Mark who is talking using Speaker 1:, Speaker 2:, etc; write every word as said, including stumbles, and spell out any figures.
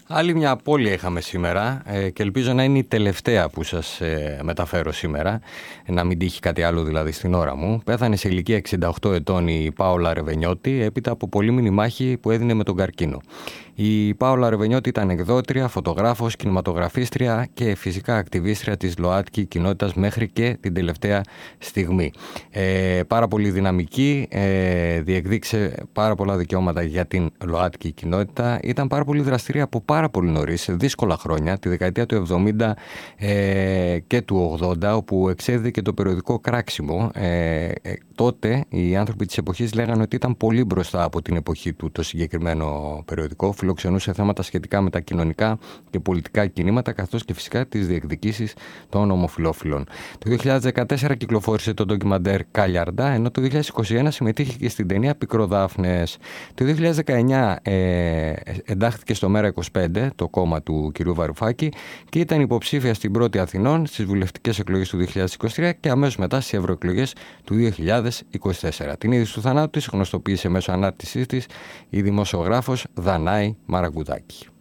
Speaker 1: Άλλη μια απώλεια είχαμε σήμερα ε, και ελπίζω να είναι η τελευταία που σας ε, μεταφέρω σήμερα, να μην τύχει κάτι άλλο δηλαδή στην ώρα μου. Πέθανε σε ηλικία εξήντα οκτώ ετών η Πάολα Ρεβενιώτη έπειτα από πολύμηνη μάχη που έδινε με τον καρκίνο. Η Πάολα Ρεβενιώτη ήταν εκδότρια, φωτογράφος, κινηματογραφίστρια και φυσικά ακτιβίστρια της ΛΟΑΤΚΙ κοινότητας μέχρι και την τελευταία στιγμή. Ε, πάρα πολύ δυναμική, ε, διεκδίκησε πάρα πολλά δικαιώματα για την ΛΟΑΤΚΙ κοινότητα. Ήταν πάρα πολύ δραστηρία από πάρα πολύ νωρίς, σε δύσκολα χρόνια, τη δεκαετία του εβδομήντα ε, και του ογδόντα, όπου εξέδιδε και το περιοδικό Κράξιμο. Ε, ε, τότε οι άνθρωποι της εποχής λέγανε ότι ήταν πολύ μπροστά από την εποχή του το συγκεκριμένο περιοδικό. Φιλοξενούσε θέματα σχετικά με τα κοινωνικά και πολιτικά κινήματα, καθώς και φυσικά τις διεκδικήσεις των ομοφυλόφιλων. Το δύο χιλιάδες δεκατέσσερα κυκλοφόρησε το ντοκιμαντέρ Καλιαρντά, ενώ το δύο χιλιάδες είκοσι ένα συμμετείχε και στην ταινία Πικροδάφνες. Το δύο χιλιάδες δεκαεννιά ε, εντάχθηκε στο Μέρα είκοσι πέντε, το κόμμα του κ. Βαρουφάκη, και ήταν υποψήφια στην πρώτη Αθηνών στις βουλευτικές εκλογές του δύο χιλιάδες είκοσι τρία και αμέσως μετά στις ευρωεκλογές του δύο χιλιάδες είκοσι τέσσερα. Την είδηση του θανάτου της γνωστοποίησε μέσω ανάρτησής της η δημοσιογράφος Δανάη Μαραγκουδάκη.